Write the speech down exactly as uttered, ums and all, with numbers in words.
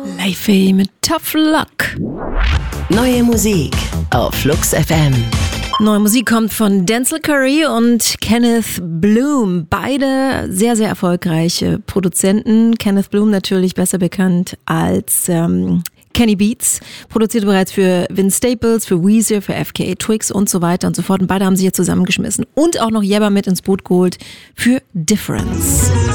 Leify mit Tough Luck. Neue Musik auf Flux F M. Neue Musik kommt von Denzel Curry und Kenneth Bloom. Beide sehr, sehr erfolgreiche Produzenten. Kenneth Bloom natürlich besser bekannt als ähm, Kenny Beats. Produziert bereits für Vince Staples, für Weezer, für F K A Twigs und so weiter und so fort. Und beide haben sich jetzt zusammengeschmissen und auch noch Yebba mit ins Boot geholt für Difference.